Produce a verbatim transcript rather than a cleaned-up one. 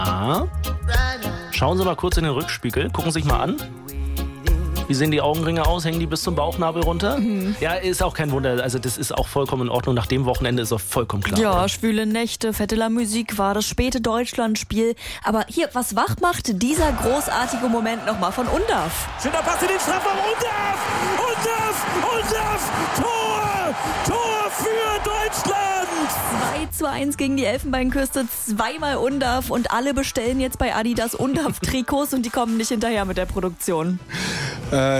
Ja. Schauen Sie mal kurz in den Rückspiegel. Gucken Sie sich mal an. Wie sehen die Augenringe aus? Hängen die bis zum Bauchnabel runter? Mhm. Ja, ist auch kein Wunder. Also das ist auch vollkommen in Ordnung. Nach dem Wochenende ist auch vollkommen klar. Ja, oder? schwüle Nächte, fette La Musique war das späte Deutschlandspiel. Aber hier, was wach macht dieser großartige Moment nochmal von Undav? Schöner Pass in den Strafraum. Undav! Undav! Undav! Tor! Tor für Deutschland! zwei zu eins gegen die Elfenbeinküste, zweimal Undav und alle bestellen jetzt bei Adidas Undav-Trikots und die kommen nicht hinterher mit der Produktion. Äh,